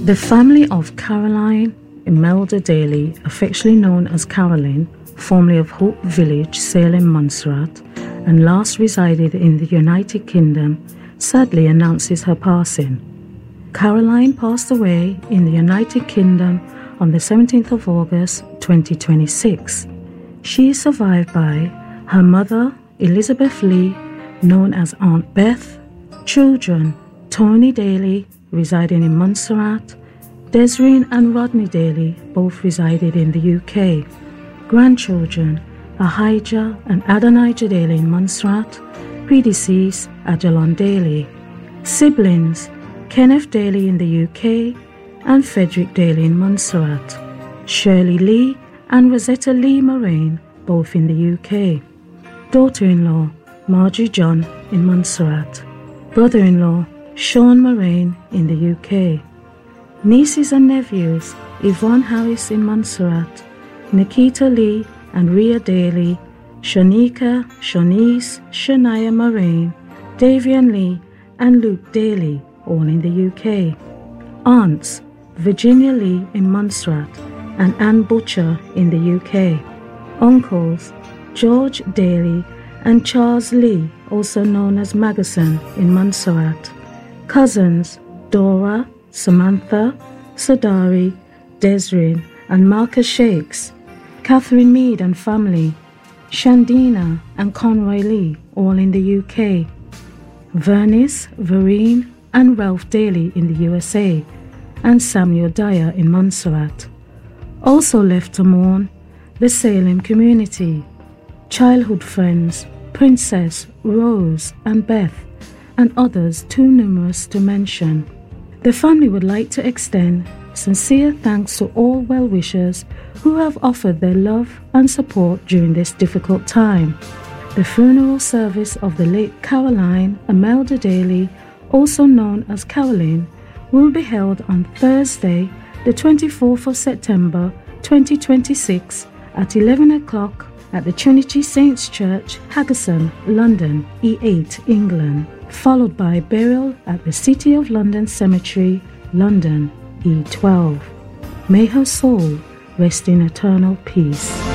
The family of Caroline Imelda Daly, affectionately known as Caroline, formerly of Hope Village, Salem, Montserrat, and last resided in the United Kingdom, sadly announces her passing. Caroline passed away in the United Kingdom on the 17th of August 2026. She is survived by her mother, Elizabeth Lee, known as Aunt Beth, children, Tony Daly, residing in Montserrat, Desreen and Rodney Daly, both resided in the UK, grandchildren, Ahijah and Adonijah Daly in Montserrat, predeceased Ajalon Daly, siblings, Kenneth Daly in the UK and Frederick Daly in Montserrat, Shirley Lee and Rosetta Lee Moraine, both in the UK, daughter-in-law, Marjorie John in Montserrat, brother-in-law, Sean Moraine in the UK, nieces and nephews, Yvonne Harris in Montserrat, Nikita Lee and Rhea Daly, Shanika, Shanice, Shania Moraine, Davian Lee and Luke Daly, all in the UK, aunts, Virginia Lee in Montserrat and Anne Butcher in the UK, uncles, George Daly and Charles Lee, also known as Magason, in Montserrat, cousins, Dora, Samantha, Sadari, Desrin and Marcus Shakes, Catherine Mead and family, Shandina and Conroy Lee, all in the UK, Vernice, Vereen and Ralph Daly in the USA, and Samuel Dyer in Montserrat. Also left to mourn, the Salem community, childhood friends, Princess, Rose and Beth, and others too numerous to mention. The family would like to extend sincere thanks to all well-wishers who have offered their love and support during this difficult time. The funeral service of the late Caroline Imelda Daly, also known as Caroline, will be held on Thursday, the 24th of September 2026 at 11 o'clock at the Trinity Saints Church, Haggerson, London, E8, England, followed by burial at the City of London Cemetery, London, E12. May her soul rest in eternal peace.